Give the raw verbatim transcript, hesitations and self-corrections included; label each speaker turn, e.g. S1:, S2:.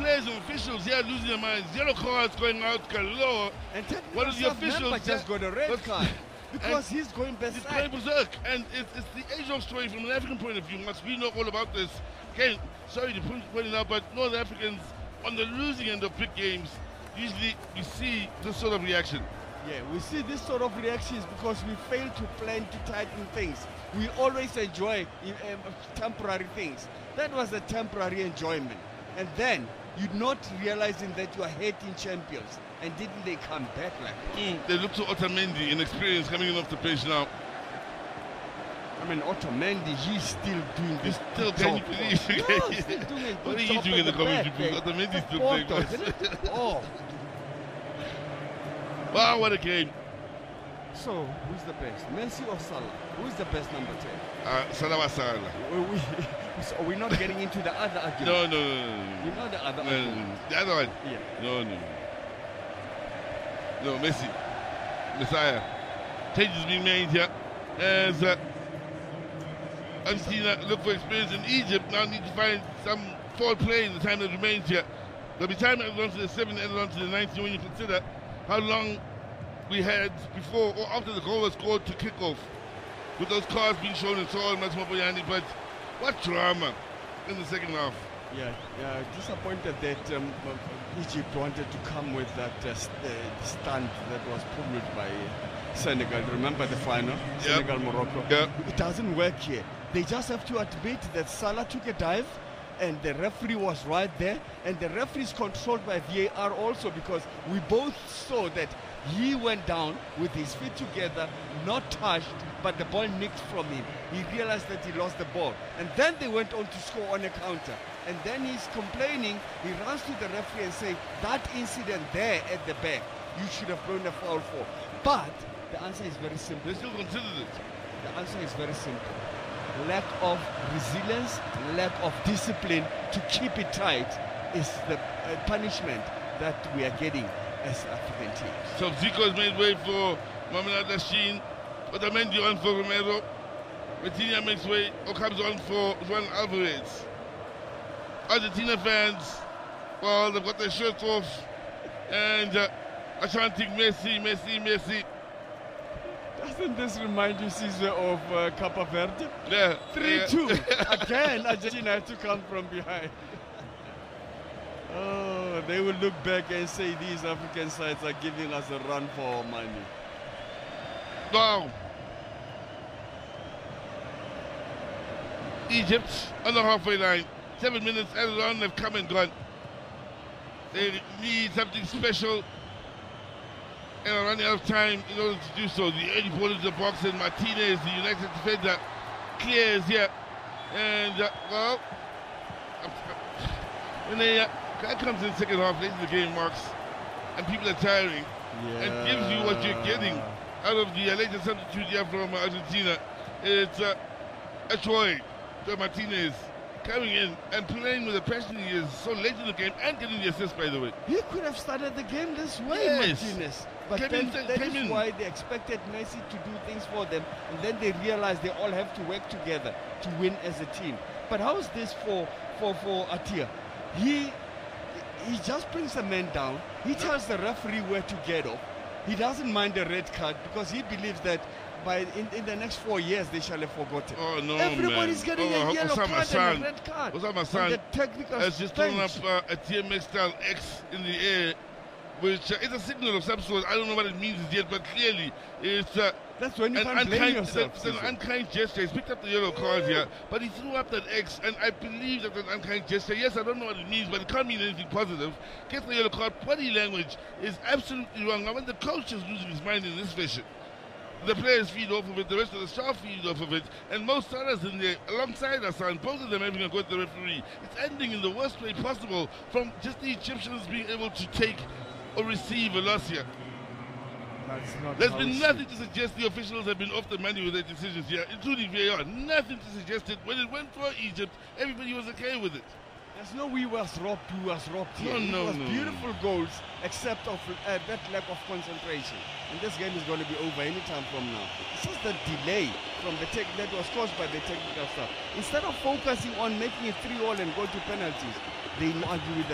S1: players and officials here losing their minds. Yellow cards going out galore.
S2: And
S1: one of the officials
S2: just got a red card because he's going berserk.
S1: He's going berserk, and it's, it's the age-old story from an African point of view. Must we know all about this? Again, sorry to point it out, but North Africans on the losing end of big games, usually we see this sort of reaction.
S2: Yeah, we see this sort of reactions because we fail to plan to tighten things. We always enjoy um, temporary things. That was a temporary enjoyment. And then you're not realizing that you are hating champions. And didn't they come back like that?
S1: Mm, they look to Otamendi, inexperience coming in off the pitch now.
S2: I mean, Otamendi, he's still doing this.
S1: He's still, can you believe?
S2: No, he's still doing a good
S1: what are you
S2: job
S1: doing in the commentary
S2: back,
S1: booth? Otamendi's still
S2: photos,
S1: playing.
S2: isn't it? Oh.
S1: Wow, what a game.
S2: So, who's the best? Messi or Salah? Who's the best number ten?
S1: Uh, Salah was Salah.
S2: We, we, so we're not getting into the other argument.
S1: No, no, no, no, no.
S2: You know the other
S1: no,
S2: argument.
S1: no, no. The other one?
S2: Yeah.
S1: No, no. No, Messi. Messiah. Changes being made here. As uh, Argentina look for experience in Egypt, now need to find some forward play in the time that remains here. There'll be time added on to the seventh, added on to the ninth when you consider how long we had before or after the goal was scored to kick off, with those cards being shown and so on, much more Boyani. But what drama in the second half.
S2: Yeah, yeah, disappointed that um, Egypt wanted to come with that uh, st uh, stunt that was pulled by Senegal. Remember the final? Yep. Senegal-Morocco.
S1: Yep.
S2: It doesn't work here. They just have to admit that Salah took a dive and the referee was right there, and the referee is controlled by V A R also, because we both saw that he went down with his feet together, not touched, but the ball nicked from him. He realized that he lost the ball, and then they went on to score on a counter. And then he's complaining, he runs to the referee and says, that incident there at the back, you should have blown a foul for. But the answer is very simple.
S1: They still considered it.
S2: The answer is very simple. Lack of resilience, lack of discipline to keep it tight is the uh, punishment that we are getting as African teams.
S1: So Zico has made way for Mohamed Al-Dashin, Otamendi on for Romero, Vitinha makes way or comes on for Juan Alvarez. Argentina fans, well, they've got their shirts off and uh, are chanting Messi, Messi, Messi.
S2: Doesn't this remind you, Caesar, of uh, Capa Verde?
S1: Yeah.
S2: three two.
S1: Yeah.
S2: Again, Argentina had to come from behind. Oh, they will look back and say these African sides are giving us a run for our money.
S1: Wow. Egypt on the halfway line. Seven minutes added on, they've come and gone. They need something special and are running out of time in order to do so. The early ball into the box, and Martinez, the United defender, clears here. And, uh, well, when the uh, guy comes in second half, late in the game, marks, and people are tiring, yeah. and gives you what you're getting out of the uh, latest substitute here from Argentina, it's uh, a Troy, Troy Martinez, coming in and playing with the passion he is so late in the game and getting the assist, by the way.
S2: He could have started the game this way,
S1: yes.
S2: Martinez. But
S1: came
S2: then,
S1: in,
S2: that
S1: came
S2: is
S1: in.
S2: why they expected Messi to do things for them, and then they realized they all have to work together to win as a team. But how is this for for for Atia? He he just brings a man down. He tells the referee where to get off. He doesn't mind the red card because he believes that by in, in the next four years they shall have forgotten.
S1: Oh no,
S2: Everybody's
S1: man.
S2: getting
S1: oh,
S2: a yellow
S1: Osama
S2: card
S1: San.
S2: and a red card.
S1: Osama San
S2: the technical
S1: has just thrown up
S2: bench.
S1: uh, a T M X style X in the air, which uh, is a signal of some sort. I don't know what it means yet, but clearly it's uh,
S2: That's when you
S1: an
S2: can't blame
S1: unkind,
S2: yourself.
S1: it's an unkind gesture. He's picked up the yellow card here, but he threw up that X, and I believe that's an unkind gesture. Yes, I don't know what it means, but it can't mean anything positive. Get the yellow card. Body language is absolutely wrong. Now, when the coach is losing his mind in this fashion, the players feed off of it, the rest of the staff feed off of it, and most others in there alongside Hassan, both of them having a go at the referee. It's ending in the worst way possible from just the Egyptians being able to take or receive a loss here.
S2: That's not
S1: There's
S2: how
S1: been
S2: it's
S1: nothing to suggest the officials have been off the money with their decisions here, including V A R. Nothing to suggest it. When it went for Egypt, everybody was okay with it.
S2: There's no we was robbed, we was robbed here.
S1: No, no,
S2: it was
S1: no,
S2: beautiful
S1: no.
S2: goals, except of uh, that lack of concentration. And this game is going to be over anytime from now. It's just the delay from the tech that was caused by the technical stuff. Instead of focusing on making it three all and go to penalties, they argue with the